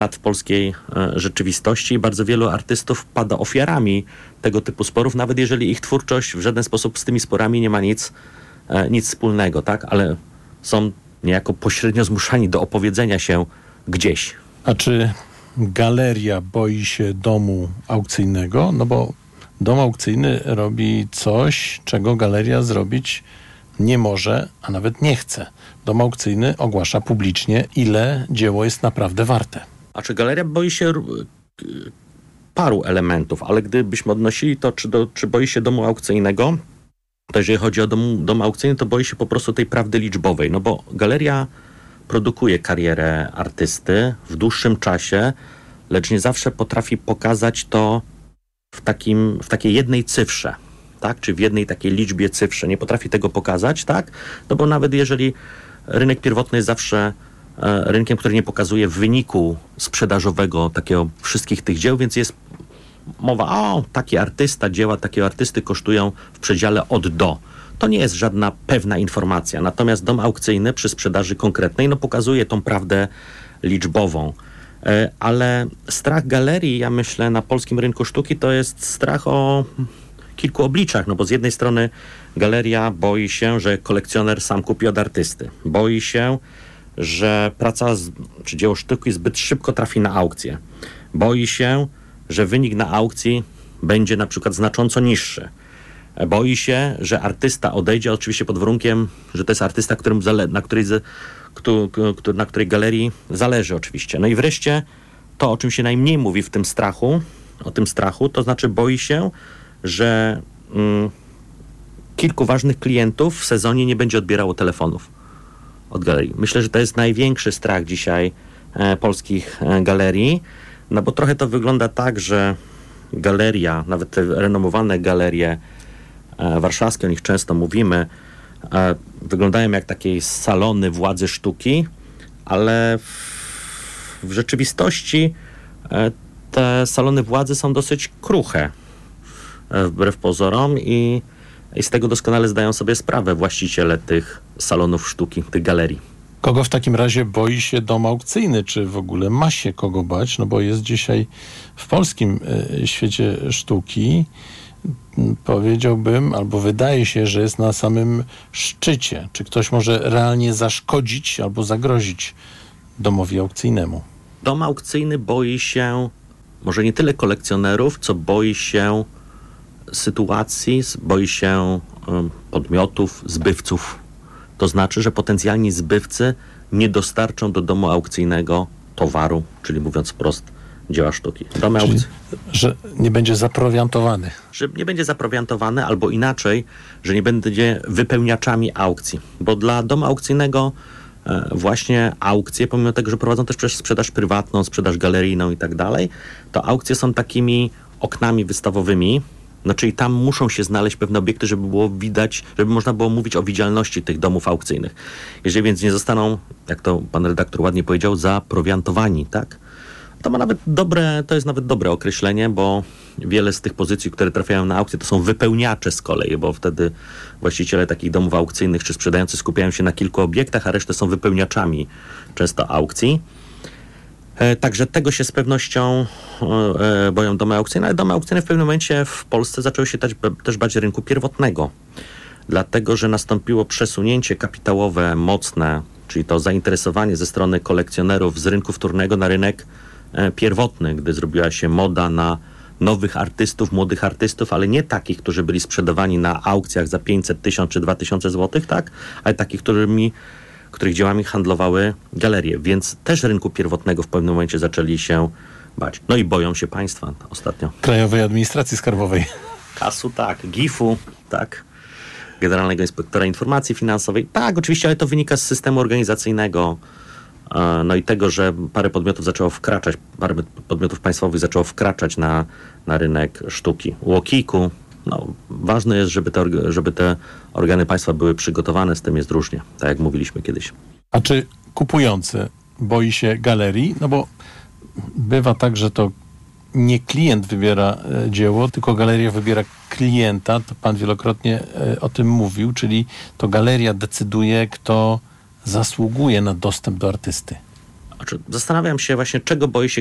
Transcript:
lat w polskiej rzeczywistości i bardzo wielu artystów pada ofiarami tego typu sporów, nawet jeżeli ich twórczość w żaden sposób z tymi sporami nie ma nic wspólnego, tak? Ale są niejako pośrednio zmuszani do opowiedzenia się gdzieś. A czy galeria boi się domu aukcyjnego? No bo dom aukcyjny robi coś, czego galeria zrobić nie może, a nawet nie chce. Dom aukcyjny ogłasza publicznie, ile dzieło jest naprawdę warte. A czy galeria boi się paru elementów, ale gdybyśmy odnosili to, czy boi się domu aukcyjnego, to jeżeli chodzi o dom aukcyjny, to boi się po prostu tej prawdy liczbowej, no bo galeria produkuje karierę artysty w dłuższym czasie, lecz nie zawsze potrafi pokazać to w takiej jednej cyfrze, tak? Czy w jednej takiej liczbie cyfrze. Nie potrafi tego pokazać, tak? No bo nawet jeżeli rynek pierwotny jest zawsze rynkiem, który nie pokazuje wyniku sprzedażowego takiego wszystkich tych dzieł, więc jest mowa, taki artysta, dzieła takiego artysty kosztują w przedziale od do. To nie jest żadna pewna informacja. Natomiast dom aukcyjny przy sprzedaży konkretnej pokazuje tą prawdę liczbową. Ale strach galerii, ja myślę, na polskim rynku sztuki to jest strach o kilku obliczach, no bo z jednej strony galeria boi się, że kolekcjoner sam kupi od artysty. Boi się, że czy dzieło sztuki zbyt szybko trafi na aukcję. Boi się, że wynik na aukcji będzie na przykład znacząco niższy. Boi się, że artysta odejdzie, oczywiście pod warunkiem, że to jest artysta, na której galerii zależy oczywiście. No i wreszcie to, o czym się najmniej mówi o tym strachu, to znaczy boi się, że kilku ważnych klientów w sezonie nie będzie odbierało telefonów od galerii. Myślę, że to jest największy strach dzisiaj polskich galerii, no bo trochę to wygląda tak, że galeria, nawet te renomowane galerie warszawskie, o nich często mówimy, wyglądają jak takie salony władzy sztuki, ale w rzeczywistości te salony władzy są dosyć kruche, wbrew pozorom, i z tego doskonale zdają sobie sprawę właściciele tych salonów sztuki, tych galerii. Kogo w takim razie boi się dom aukcyjny? Czy w ogóle ma się kogo bać? No bo jest dzisiaj w polskim świecie sztuki, powiedziałbym, albo wydaje się, że jest na samym szczycie. Czy ktoś może realnie zaszkodzić albo zagrozić domowi aukcyjnemu? Dom aukcyjny boi się może nie tyle kolekcjonerów, co boi się sytuacji, boi się podmiotów, zbywców. To znaczy, że potencjalni zbywcy nie dostarczą do domu aukcyjnego towaru, czyli mówiąc wprost, dzieła sztuki. Że nie będzie zaprowiantowany. Że nie będzie zaprowiantowany, albo inaczej, że nie będzie wypełniaczami aukcji. Bo dla domu aukcyjnego właśnie aukcje, pomimo tego, że prowadzą też przecież sprzedaż prywatną, sprzedaż galeryjną i tak dalej, to aukcje są takimi oknami wystawowymi, no czyli tam muszą się znaleźć pewne obiekty, żeby było widać, żeby można było mówić o widzialności tych domów aukcyjnych. Jeżeli więc nie zostaną, jak to pan redaktor ładnie powiedział, zaprowiantowani, tak? To jest nawet dobre określenie, bo wiele z tych pozycji, które trafiają na aukcję, to są wypełniacze z kolei, bo wtedy właściciele takich domów aukcyjnych czy sprzedający skupiają się na kilku obiektach, a resztę są wypełniaczami często aukcji. Także tego się z pewnością boją domy aukcyjne, ale domy aukcyjne w pewnym momencie w Polsce zaczęły się też bać rynku pierwotnego, dlatego że nastąpiło przesunięcie kapitałowe mocne, czyli to zainteresowanie ze strony kolekcjonerów z rynku wtórnego na rynek pierwotny, gdy zrobiła się moda na nowych artystów, młodych artystów, ale nie takich, którzy byli sprzedawani na aukcjach za 500, 1000 czy 2000 zł, tak? Ale takich, których dziełami handlowały galerie. Więc też rynku pierwotnego w pewnym momencie zaczęli się bać. No i boją się państwa ostatnio. Krajowej Administracji Skarbowej. KAS-u, tak. GIF-u, tak. Generalnego Inspektora Informacji Finansowej. Tak, oczywiście, ale to wynika z systemu organizacyjnego. No i tego, że parę podmiotów państwowych zaczęło wkraczać na rynek sztuki. UOKiK-u. No, ważne jest, żeby te organy państwa były przygotowane, z tym jest różnie, tak jak mówiliśmy kiedyś. A czy kupujący boi się galerii? No bo bywa tak, że to nie klient wybiera dzieło, tylko galeria wybiera klienta. To pan wielokrotnie o tym mówił, czyli to galeria decyduje, kto zasługuje na dostęp do artysty. Znaczy, zastanawiam się właśnie, czego boi się